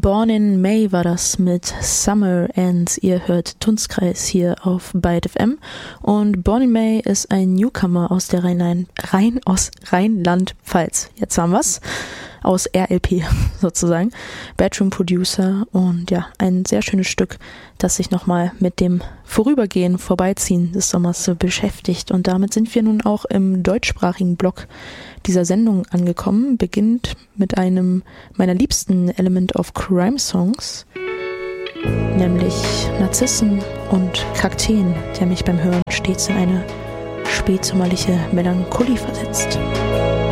Born in May war das mit Summer and ihr hört Dunstkreis hier auf Byte FM und Born in May ist ein Newcomer aus der Rheinland-Pfalz. Jetzt haben wir's. Aus RLP sozusagen. Bedroom Producer und ja, ein sehr schönes Stück, das sich nochmal mit dem Vorbeiziehen des Sommers beschäftigt. Und damit sind wir nun auch im deutschsprachigen Block dieser Sendung angekommen. Beginnt mit einem meiner liebsten Element of Crime Songs, nämlich Narzissen und Kakteen, der mich beim Hören stets in eine spätsommerliche Melancholie versetzt.